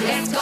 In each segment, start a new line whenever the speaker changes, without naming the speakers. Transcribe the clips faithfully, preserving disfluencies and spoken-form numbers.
Let's go!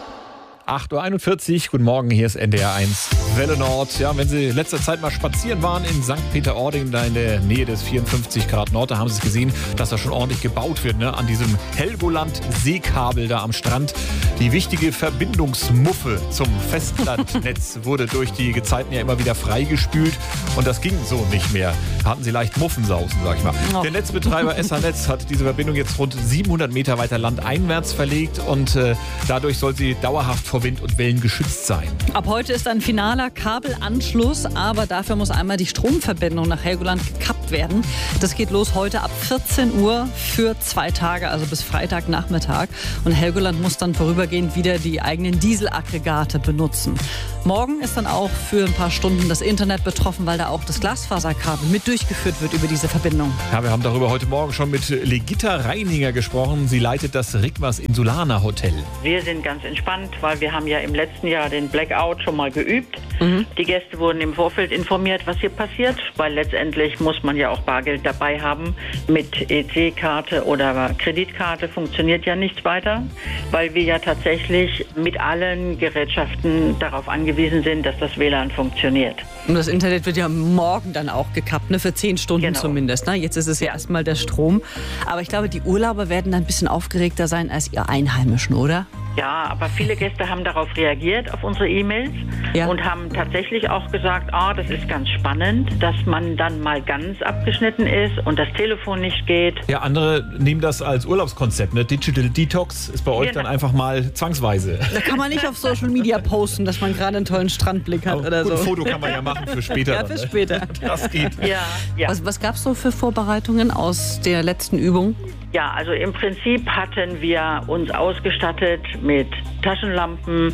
acht Uhr einundvierzig, guten Morgen, hier ist N D R eins Welle Nord. Ja, wenn Sie letzter Zeit mal spazieren waren in Sankt Peter-Ording, da in der Nähe des vierundfünfzig Grad Nord, da haben Sie es gesehen, dass da schon ordentlich gebaut wird, ne? An diesem Helgoland-Seekabel da am Strand. Die wichtige Verbindungsmuffe zum Festlandnetz wurde durch die Gezeiten ja immer wieder freigespült und das ging so nicht mehr. Da hatten Sie leicht Muffensausen, sag ich mal. Oh. Der Netzbetreiber S H-Netz hat diese Verbindung jetzt rund siebenhundert Meter weiter landeinwärts verlegt und äh, dadurch soll sie dauerhaft vor Wind und Wellen geschützt sein.
Ab heute ist ein finaler Kabelanschluss, aber dafür muss einmal die Stromverbindung nach Helgoland gekappt werden. Das geht los heute ab vierzehn Uhr für zwei Tage, also bis Freitagnachmittag. Und Helgoland muss dann vorübergehend wieder die eigenen Dieselaggregate benutzen. Morgen ist dann auch für ein paar Stunden das Internet betroffen, weil da auch das Glasfaserkabel mit durchgeführt wird über diese Verbindung.
Ja, wir haben darüber heute Morgen schon mit Legitta Reininger gesprochen. Sie leitet das Rigmas Insulaner Hotel.
Wir sind ganz entspannt, weil wir haben ja im letzten Jahr den Blackout schon mal geübt. Mhm. Die Gäste wurden im Vorfeld informiert, was hier passiert, weil letztendlich muss man ja auch Bargeld dabei haben. Mit E C-Karte oder Kreditkarte funktioniert ja nichts weiter, weil wir ja tatsächlich mit allen Gerätschaften darauf angewiesen sind, dass das W L A N funktioniert.
Und das Internet wird ja morgen dann auch gekappt, ne? Für zehn Stunden genau. Zumindest. Ne? Jetzt ist es ja, ja erstmal der Strom. Aber ich glaube, die Urlauber werden dann ein bisschen aufgeregter sein als ihr Einheimischen, oder?
Ja, aber viele Gäste haben darauf reagiert, auf unsere E-Mails, ja. Und haben tatsächlich auch gesagt, ah, das ist ganz spannend, dass man dann mal ganz abgeschnitten ist und das Telefon nicht geht.
Ja, andere nehmen das als Urlaubskonzept, ne? Digital Detox ist bei euch genau. dann einfach mal zwangsweise.
Da kann man nicht auf Social Media posten, dass man gerade einen tollen Strandblick hat
aber
oder
gut,
so.
Ein Foto kann man ja machen für später.
Ja, für später.
Das geht.
Ja, ja.
Was, was gab es so für Vorbereitungen aus der letzten Übung?
Ja, also im Prinzip hatten wir uns ausgestattet mit Taschenlampen,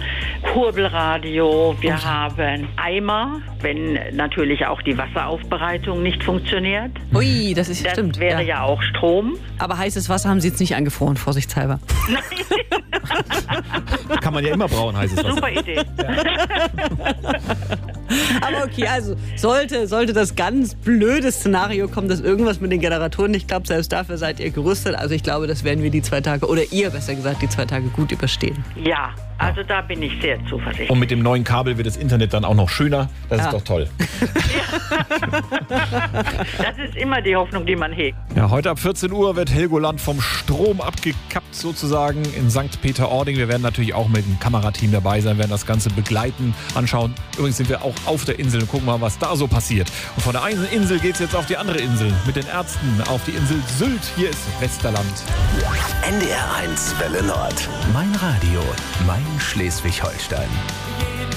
Kurbelradio, wir oh. haben Eimer, wenn natürlich auch die Wasseraufbereitung nicht funktioniert.
Ui, das ist
das
stimmt.
Das wäre ja. ja auch Strom.
Aber heißes Wasser haben Sie jetzt nicht angefroren, vorsichtshalber.
Nein.
Kann man ja immer brauen, heißes Wasser.
Super Idee.
Ja.
Aber okay, also sollte, sollte das ganz blöde Szenario kommen, dass irgendwas mit den Generatoren nicht klappt, selbst dafür seid ihr gerüstet. Also ich glaube, das werden wir die zwei Tage, oder ihr besser gesagt, die zwei Tage gut überstehen.
Ja, also da bin ich sehr zuversichtlich.
Und mit dem neuen Kabel wird das Internet dann auch noch schöner. Das ja. ist doch toll.
Das ist immer die Hoffnung, die man hegt.
Ja, heute ab vierzehn Uhr wird Helgoland vom Strom abgekappt sozusagen in Sankt Peter-Ording. Wir werden natürlich auch mit dem Kamerateam dabei sein, werden das Ganze begleiten, anschauen. Übrigens sind wir auch auf der Insel und gucken mal, was da so passiert. Und von der einen Insel geht es jetzt auf die andere Insel mit den Ärzten auf die Insel Sylt. Hier ist Westerland.
N D R eins Welle Nord. Mein Radio, mein Schleswig-Holstein.